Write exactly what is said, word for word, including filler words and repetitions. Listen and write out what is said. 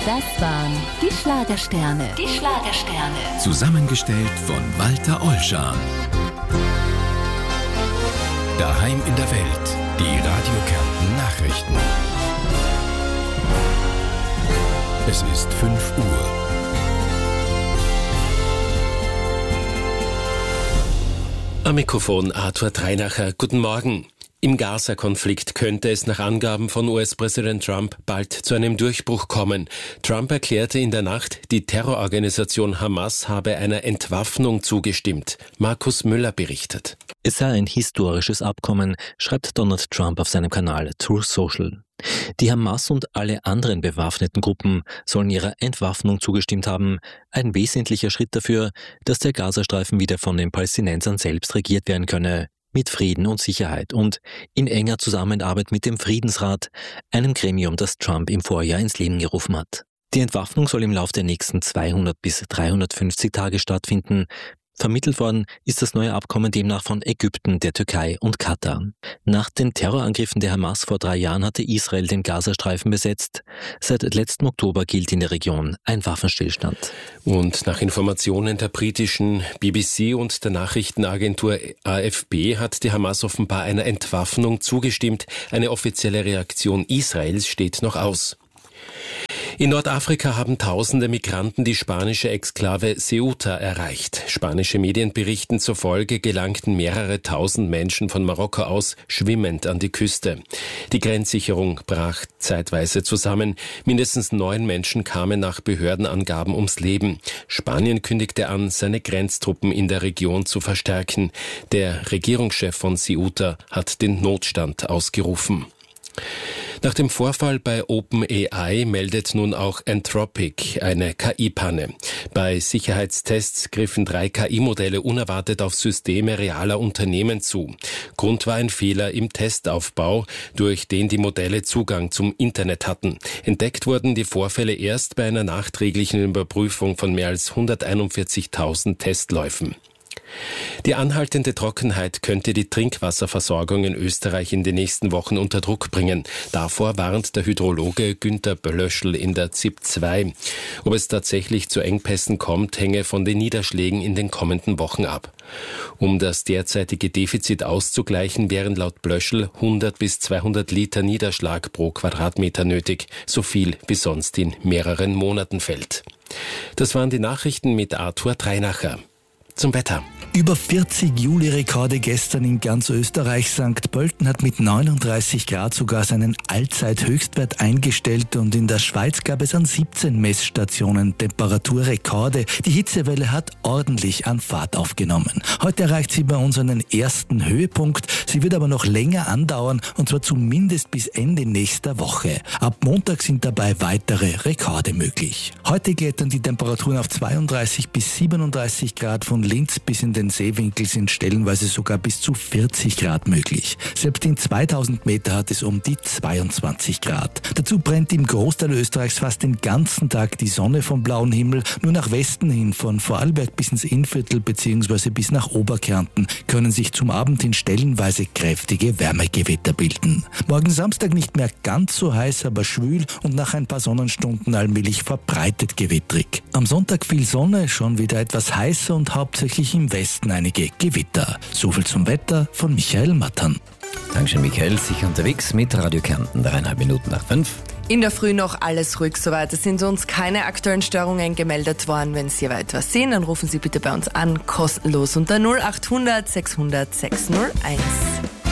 Das waren die Schlagersterne. Die Schlagersterne. Zusammengestellt von Walter Ollschan. Daheim in der Welt. Die Radio Kärnten Nachrichten. Es ist fünf Uhr. Am Mikrofon Arthur Dreinacher. Guten Morgen. Im Gaza-Konflikt könnte es nach Angaben von U S-Präsident Trump bald zu einem Durchbruch kommen. Trump erklärte in der Nacht, die Terrororganisation Hamas habe einer Entwaffnung zugestimmt. Markus Müller berichtet. Es sei ein historisches Abkommen, schreibt Donald Trump auf seinem Kanal Truth Social. Die Hamas und alle anderen bewaffneten Gruppen sollen ihrer Entwaffnung zugestimmt haben. Ein wesentlicher Schritt dafür, dass der Gazastreifen wieder von den Palästinensern selbst regiert werden könne. Mit Frieden und Sicherheit und in enger Zusammenarbeit mit dem Friedensrat, einem Gremium, das Trump im Vorjahr ins Leben gerufen hat. Die Entwaffnung soll im Laufe der nächsten zweihundert bis dreihundertfünfzig Tage stattfinden. Vermittelt worden ist das neue Abkommen demnach von Ägypten, der Türkei und Katar. Nach den Terrorangriffen der Hamas vor drei Jahren hatte Israel den Gazastreifen besetzt. Seit letztem Oktober gilt in der Region ein Waffenstillstand. Und nach Informationen der britischen B B C und der Nachrichtenagentur A F P hat die Hamas offenbar einer Entwaffnung zugestimmt. Eine offizielle Reaktion Israels steht noch aus. In Nordafrika haben tausende Migranten die spanische Exklave Ceuta erreicht. Spanische Medien berichten zufolge gelangten mehrere tausend Menschen von Marokko aus schwimmend an die Küste. Die Grenzsicherung brach zeitweise zusammen. Mindestens neun Menschen kamen nach Behördenangaben ums Leben. Spanien kündigte an, seine Grenztruppen in der Region zu verstärken. Der Regierungschef von Ceuta hat den Notstand ausgerufen. Nach dem Vorfall bei OpenAI meldet nun auch Anthropic eine K I-Panne. Bei Sicherheitstests griffen drei K I-Modelle unerwartet auf Systeme realer Unternehmen zu. Grund war ein Fehler im Testaufbau, durch den die Modelle Zugang zum Internet hatten. Entdeckt wurden die Vorfälle erst bei einer nachträglichen Überprüfung von mehr als hunderteinundvierzigtausend Testläufen. Die anhaltende Trockenheit könnte die Trinkwasserversorgung in Österreich in den nächsten Wochen unter Druck bringen. Davor warnt der Hydrologe Günter Böllöschl in der Z I P zwei. Ob es tatsächlich zu Engpässen kommt, hänge von den Niederschlägen in den kommenden Wochen ab. Um das derzeitige Defizit auszugleichen, wären laut Blöschl hundert bis zweihundert Liter Niederschlag pro Quadratmeter nötig, so viel wie sonst in mehreren Monaten fällt. Das waren die Nachrichten mit Arthur Dreinacher. Zum Wetter. Über vierzig Juli-Rekorde gestern in ganz Österreich. Sankt Pölten hat mit neununddreißig Grad sogar seinen Allzeithöchstwert eingestellt und in der Schweiz gab es an siebzehn Messstationen Temperaturrekorde. Die Hitzewelle hat ordentlich an Fahrt aufgenommen. Heute erreicht sie bei uns einen ersten Höhepunkt. Sie wird aber noch länger andauern und zwar zumindest bis Ende nächster Woche. Ab Montag sind dabei weitere Rekorde möglich. Heute klettern die Temperaturen auf zweiunddreißig bis siebenunddreißig Grad. Von Linz bis in den Seewinkel sind stellenweise sogar bis zu vierzig Grad möglich. Selbst in zweitausend Meter hat es um die zweiundzwanzig Grad. Dazu brennt im Großteil Österreichs fast den ganzen Tag die Sonne vom blauen Himmel. Nur nach Westen hin, von Vorarlberg bis ins Innviertel bzw. bis nach Oberkärnten, können sich zum Abend hin stellenweise kräftige Wärmegewitter bilden. Morgen Samstag nicht mehr ganz so heiß, aber schwül und nach ein paar Sonnenstunden allmählich verbreitet gewittrig. Am Sonntag viel Sonne, schon wieder etwas heißer und hauptsächlich im Westen einige Gewitter. Soviel zum Wetter von Michael Mattern. Dankeschön, Michael. Sicher unterwegs mit Radio Kärnten, dreieinhalb Minuten nach fünf. In der Früh noch alles ruhig soweit. Es sind uns keine aktuellen Störungen gemeldet worden. Wenn Sie aber etwas sehen, dann rufen Sie bitte bei uns an, kostenlos unter null acht hundert sechshundert sechshunderteins.